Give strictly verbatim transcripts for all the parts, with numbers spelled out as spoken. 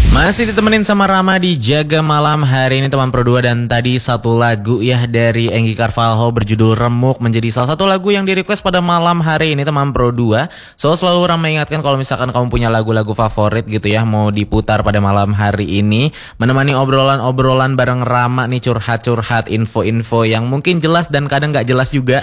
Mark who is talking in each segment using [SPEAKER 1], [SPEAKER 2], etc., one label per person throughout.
[SPEAKER 1] Masih ditemenin sama Rama di Jaga Malam hari ini teman Pro dua. Dan tadi satu lagu ya dari Enggi Carvalho berjudul Remuk menjadi salah satu lagu yang di request pada malam hari ini teman Pro dua. So selalu Rama ingatkan kalau misalkan kamu punya lagu-lagu favorit gitu ya, mau diputar pada malam hari ini, menemani obrolan-obrolan bareng Rama nih, curhat-curhat, info-info yang mungkin jelas dan kadang gak jelas juga.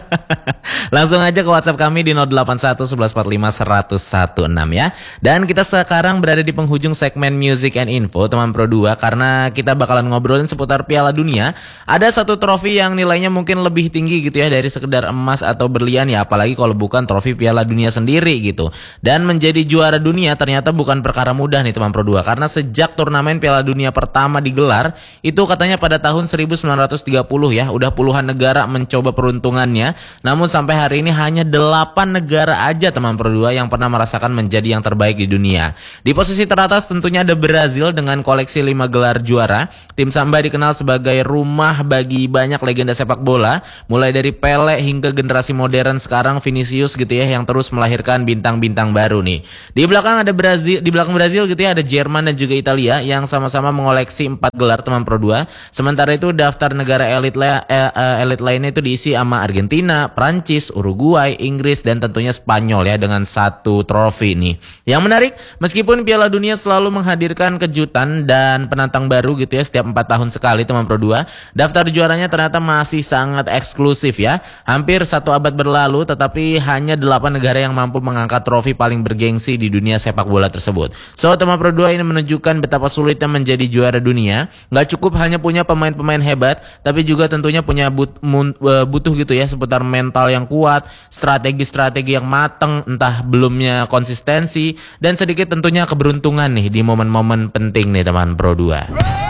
[SPEAKER 1] Langsung aja ke WhatsApp kami di nol delapan satu satu satu empat lima satu satu enam ya. Dan kita sekarang berada di penghujung segmen Music and Info teman Pro dua, karena kita bakalan ngobrolin seputar Piala Dunia. Ada satu trofi yang nilainya mungkin lebih tinggi gitu ya dari sekedar emas atau berlian ya, apalagi kalau bukan trofi Piala Dunia sendiri gitu. Dan menjadi juara dunia ternyata bukan perkara mudah nih teman Pro dua, karena sejak turnamen Piala Dunia pertama digelar itu katanya pada tahun seribu sembilan ratus tiga puluh ya, udah puluhan negara mencoba peruntungannya. Namun sampai hari ini hanya delapan negara aja teman Pro dua yang pernah merasakan menjadi yang terbaik di dunia. Di posisi teratas tentunya ada Brazil dengan koleksi lima gelar juara. Tim Samba dikenal sebagai rumah bagi banyak legenda sepak bola, mulai dari Pele hingga generasi modern sekarang Vinicius gitu ya, yang terus melahirkan bintang-bintang baru nih. Di belakang ada Brazil, di belakang Brazil gitu ya ada Jerman dan juga Italia yang sama-sama mengoleksi empat gelar teman Pro dua. Sementara itu daftar negara elit la, eh, eh, elit lainnya itu diisi sama Argentina, Prancis, Uruguay, Inggris dan tentunya Spanyol ya dengan satu trofi nih. Yang menarik, meskipun Piala Dunia selalu menghadirkan kejutan dan penantang baru gitu ya setiap empat tahun sekali teman Pro dua, daftar juaranya ternyata masih sangat eksklusif ya. Hampir satu abad berlalu tetapi hanya delapan negara yang mampu mengangkat trofi paling bergengsi di dunia sepak bola tersebut. So teman Pro dua ini menunjukkan betapa sulitnya menjadi juara dunia. Gak cukup hanya punya pemain-pemain hebat, tapi juga tentunya punya but, mun, butuh gitu ya seputar mental yang kuat, strategi-strategi yang mateng, entah belumnya konsistensi, dan sedikit tentunya keberuntungan nih di momen-momen penting nih teman Pro dua.